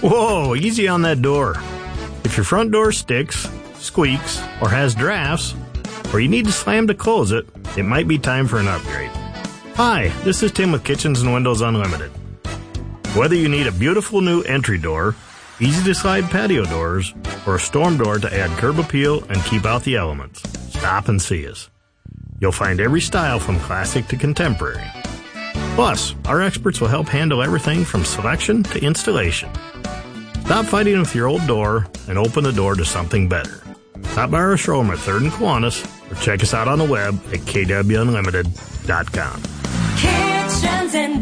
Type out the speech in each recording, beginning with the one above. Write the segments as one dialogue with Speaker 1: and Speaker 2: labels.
Speaker 1: Whoa, easy on that door. If your front door sticks, squeaks, or has drafts, or you need to slam to close it, it might be time for an upgrade. Hi, this is Tim with Kitchens and Windows Unlimited. Whether you need a beautiful new entry door, easy-to-slide patio doors, or a storm door to add curb appeal and keep out the elements, stop and see us. You'll find every style from classic to contemporary. Plus, our experts will help handle everything from selection to installation. Stop fighting with your old door and open the door to something better. Stop by our showroom at 3rd and Kiwanis or check us out on the web at kwunlimited.com.
Speaker 2: Kitchens and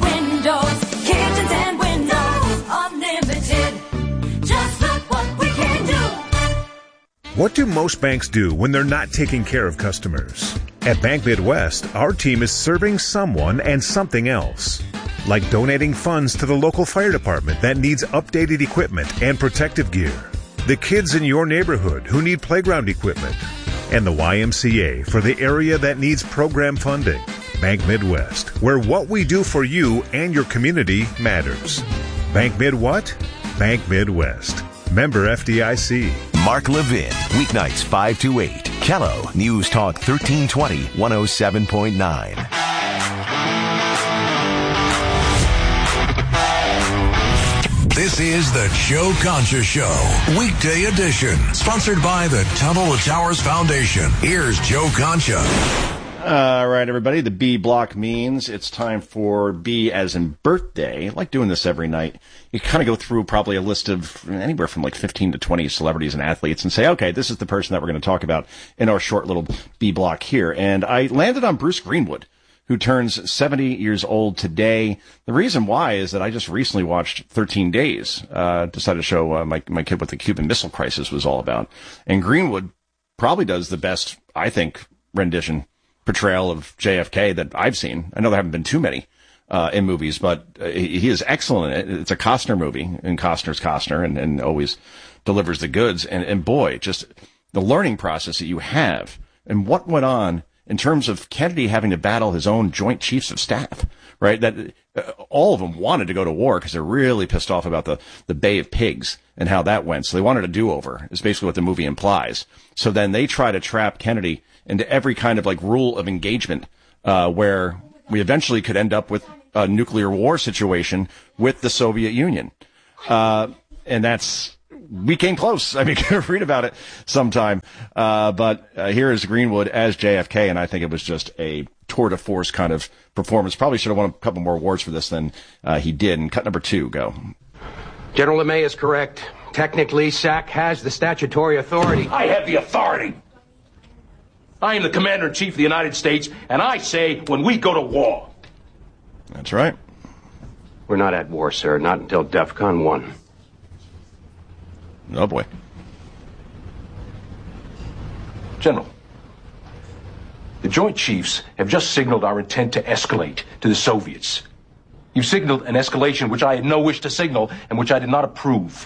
Speaker 2: Windows Unlimited. Just look what we can do.
Speaker 3: What do most banks do when they're not taking care of customers? At Bank Midwest, our team is serving someone and something else. Like donating funds to the local fire department that needs updated equipment and protective gear. The kids in your neighborhood who need playground equipment. And the YMCA for the area that needs program funding. Bank Midwest, where what we do for you and your community matters. Bank Mid what? Bank Midwest. Member FDIC.
Speaker 4: Mark Levin, weeknights 5 to 8. Kello, News Talk 1320, 107.9.
Speaker 5: This is the Joe Concha Show, weekday edition, sponsored by the Tunnel to Towers Foundation. Here's Joe Concha.
Speaker 6: All right, everybody. The B block means it's time for B as in birthday. I like doing this every night. You kind of go through probably a list of anywhere from like 15 to 20 celebrities and athletes and say, okay, this is the person that we're going to talk about in our short little B block here. And I landed on Bruce Greenwood, who turns 70 years old today. The reason why is that I just recently watched 13 Days, decided to show my kid what the Cuban Missile Crisis was all about. And Greenwood probably does the best, I think, portrayal of JFK that I've seen. I know there haven't been too many in movies, but he is excellent in it. It's a Costner movie, and Costner's Costner and always delivers the goods. And boy, just the learning process that you have and what went on in terms of Kennedy having to battle his own Joint Chiefs of Staff, right? That all of them wanted to go to war because they're really pissed off about the Bay of Pigs and how that went. So they wanted a do-over, is basically what the movie implies. So then they try to trap Kennedy into every kind of like rule of engagement, where we eventually could end up with a nuclear war situation with the Soviet Union. And we came close. I mean, you can read about it sometime. But here is Greenwood as JFK, and I think it was just a tour de force kind of performance. Probably should have won a couple more awards for this than he did. And cut number 2, go.
Speaker 7: General LeMay is correct. Technically, SAC has the statutory authority.
Speaker 8: I have the authority. I am the Commander-in-Chief of the United States, and I say when we go to war.
Speaker 6: That's right.
Speaker 7: We're not at war, sir. Not until DEFCON 1.
Speaker 6: Oh, boy.
Speaker 8: General, the Joint Chiefs have just signaled our intent to escalate to the Soviets. You signaled an escalation which I had no wish to signal and which I did not approve.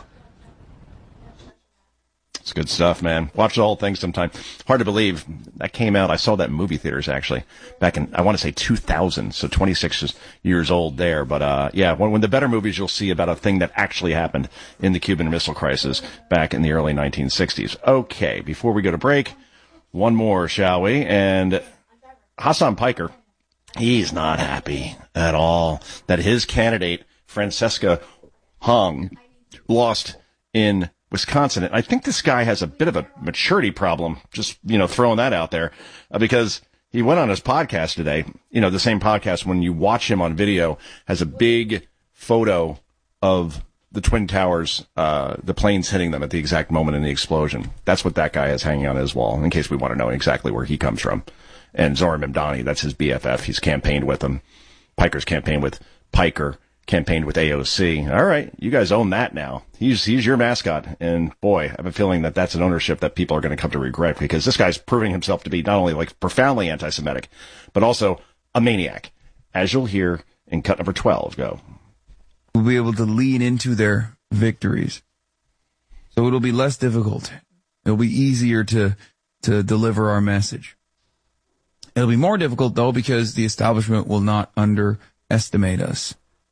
Speaker 6: It's good stuff, man. Watch the whole thing sometime. Hard to believe that came out. I saw that in movie theaters, actually, back in, I want to say 2000, so 26 years old there. But, yeah, when the better movies you'll see about a thing that actually happened in the Cuban Missile Crisis back in the early 1960s. Okay, before we go to break, one more, shall we? And Hasan Piker, he's not happy at all that his candidate, Francesca Hung, lost in Wisconsin. And I think this guy has a bit of a maturity problem, just, throwing that out there, because he went on his podcast today, the same podcast when you watch him on video, has a big photo of the Twin Towers, the planes hitting them at the exact moment in the explosion. That's what that guy is hanging on his wall, in case we want to know exactly where he comes from. And Zohran Mamdani, that's his BFF. He's campaigned with him. Piker's campaigned with Piker. Campaigned with AOC. All right, you guys own that now. He's your mascot, and boy, I have a feeling that that's an ownership that people are going to come to regret, because this guy's proving himself to be not only like profoundly anti-Semitic, but also a maniac, as you'll hear in cut number 12. Go.
Speaker 9: We'll be able to lean into their victories, so it'll be less difficult. It'll be easier to deliver our message. It'll be more difficult though because the establishment will not underestimate us.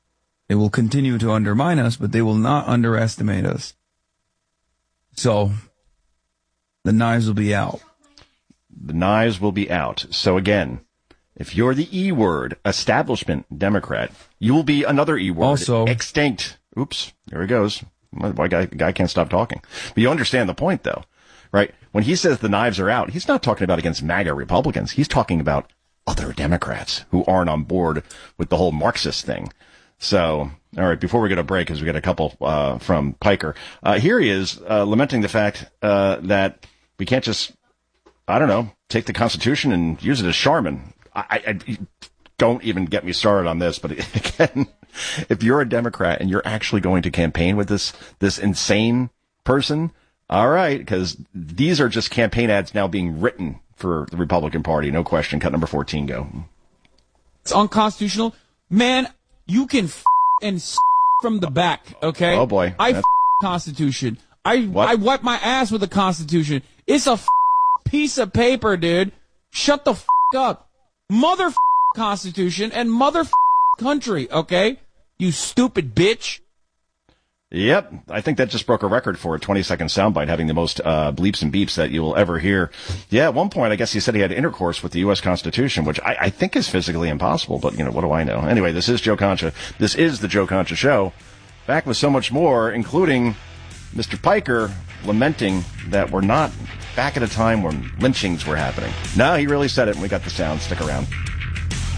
Speaker 9: They will continue to undermine us, but they will not underestimate us. So, the knives will be out.
Speaker 6: The knives will be out. So again, if you're the E word, establishment Democrat, you will be another E word,
Speaker 9: also
Speaker 6: extinct. Oops, there he goes. Why guy can't stop talking. But you understand the point, though, right? When he says the knives are out, he's not talking about against MAGA Republicans. He's talking about other Democrats who aren't on board with the whole Marxist thing. So, all right, before we go to break, because we got a couple from Piker, here he is lamenting the fact that we can't just, I don't know, take the Constitution and use it as Charmin. I don't even get me started on this, but again, if you're a Democrat and you're actually going to campaign with this insane person, all right, because these are just campaign ads now being written for the Republican Party. No question. Cut number 14, go.
Speaker 10: It's unconstitutional. Man, you can from the back, okay?
Speaker 6: Oh, boy.
Speaker 10: I Constitution. I wipe my ass with the Constitution. It's a piece of paper, dude. Shut the up. Mother Constitution and mother country, okay? You stupid bitch.
Speaker 6: Yep, I think that just broke a record for a 20-second soundbite, having the most bleeps and beeps that you will ever hear. Yeah, at one point, I guess he said he had intercourse with the U.S. Constitution, which I think is physically impossible, but, what do I know? Anyway, this is Joe Concha. This is the Joe Concha Show. Back with so much more, including Mr. Piker lamenting that we're not back at a time when lynchings were happening. No, he really said it, and we got the sound. Stick around.